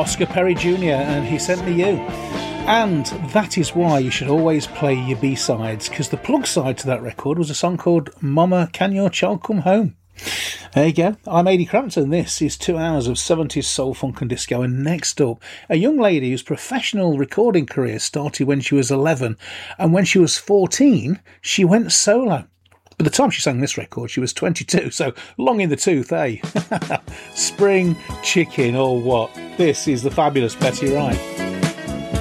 Oscar Perry Jr., and he sent me you. And that is why you should always play your B-sides, because the plug side to that record was a song called Mama, Can Your Child Come Home? There you go. I'm Ady Crampton. This is 2 hours of 70s soul, funk and disco. And next up, a young lady whose professional recording career started when she was 11, and when she was 14, she went solo. By the time she sang this record, she was 22, so long in the tooth, eh? Spring chicken or what? This is the fabulous Betty Wright.